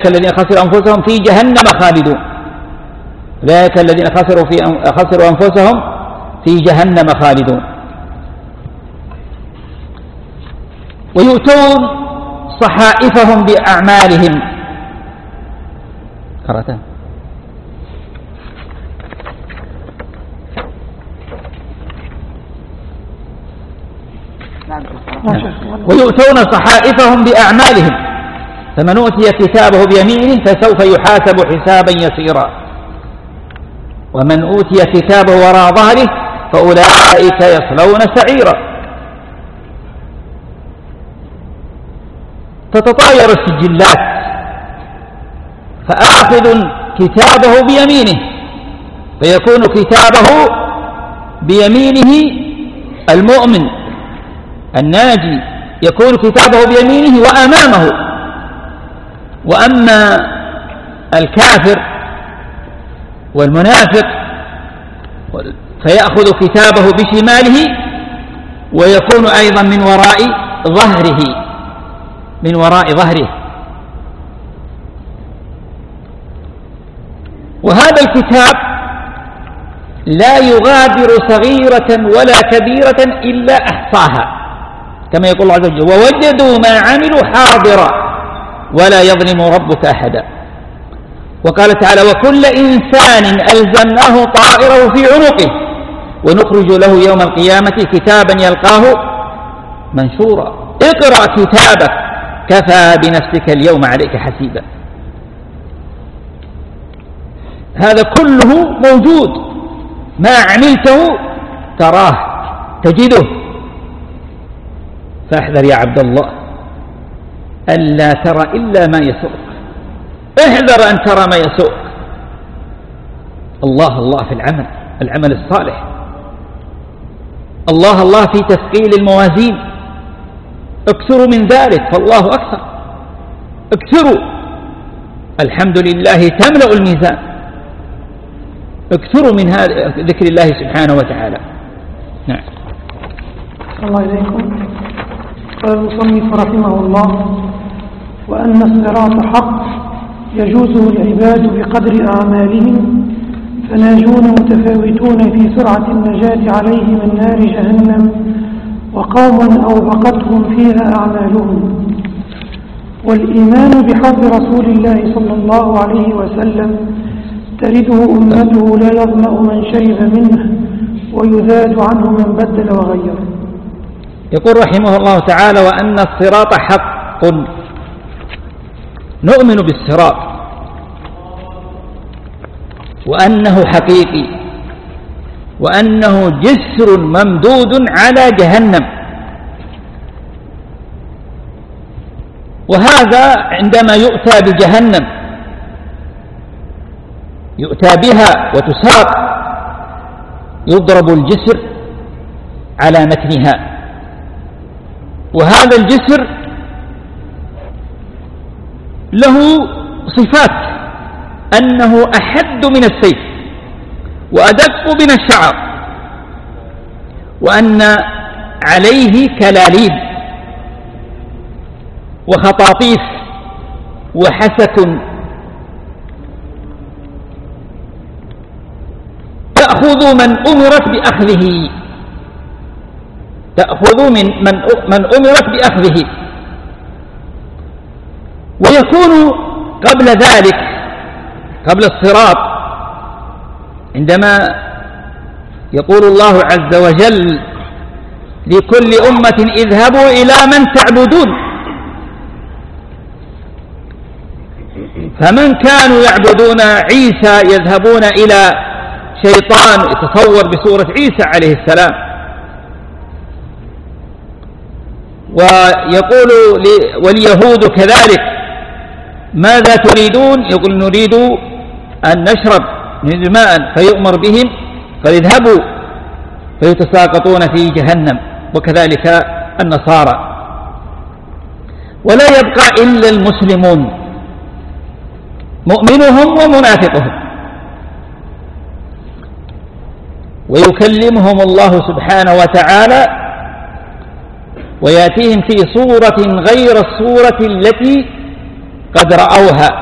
الذين خسروا أنفسهم في جهنم خالدون. أولئك الذين خسروا أنفسهم في جهنم خالدون. ويؤتون صحائفهم بأعمالهم. قرأتها. ويؤتون صحائفهم بأعمالهم، فمن أوتي كتابه بيمينه فسوف يحاسب حسابا يسيرا، ومن أوتي كتابه وراء ظهره فأولئك يصلون سعيرا. تتطاير السجلات، فآخذ كتابه بيمينه فيكون كتابه بيمينه المؤمن الناجي يكون كتابه بيمينه وأمامه، وأما الكافر والمنافق فيأخذ كتابه بشماله ويكون أيضا من وراء ظهره. وهذا الكتاب لا يغادر صغيرة ولا كبيرة إلا أحصاها، كما يقول الله عز وجل: ووجدوا ما عملوا حاضرا ولا يظلم ربك أحدا. وقال تعالى: وكل إنسان ألزمناه طائره في عنقه ونخرج له يوم القيامة كتابا يلقاه منشورا. اقرأ كتابك كفى بنفسك اليوم عليك حسيبا. هذا كله موجود، ما عملته تراه تجده. فاحذر يا عبد الله ألا ترى إلا ما يسوءك، احذر أن ترى ما يسوءك. الله الله في العمل الصالح، الله الله في تثقيل الموازين. اكثروا من ذلك فالله أكثر، اكثروا، الحمد لله تملأ الميزان. اكثروا من ذكر الله سبحانه وتعالى. نعم. الله إليكم. قال المصنف رحمه الله: وأن الصراط حق يجوزه العباد بقدر أعمالهم، فناجون متفاوتون في سرعة النجاة عليه من نار جهنم، وقوم أوبقتهم فيها أعمالهم. والإيمان بحوض رسول الله صلى الله عليه وسلم ترده أمته لا يظمأ من شرب منه ويذاد عنه من بدل وغير. يقول رحمه الله تعالى: وأن الصراط حق، نؤمن بالصراط وأنه حقيقي، وأنه جسر ممدود على جهنم. وهذا عندما يؤتى بجهنم يؤتى بها وتساق، يضرب الجسر على متنها. وهذا الجسر له صفات: أنه أحد من السيف وأدق من الشعر، وأن عليه كلاليب وخطاطيف وحسك، تأخذ من أمرت بأخذه، تأخذ من أمرت بأخذه. ويكون قبل ذلك، قبل الصراط، عندما يقول الله عز وجل: لكل أمة اذهبوا إلى من تعبدون. فمن كانوا يعبدون عيسى يذهبون إلى شيطان يتصور بصورة عيسى عليه السلام، ويقول واليهود كذلك: ماذا تريدون؟ يقول: نريد أن نشرب ماء، فيؤمر بهم فيذهبوا فيتساقطون في جهنم. وكذلك النصارى. ولا يبقى إلا المسلمون، مؤمنهم ومنافقهم. ويكلمهم الله سبحانه وتعالى ويأتيهم في صورة غير الصورة التي قد رأوها.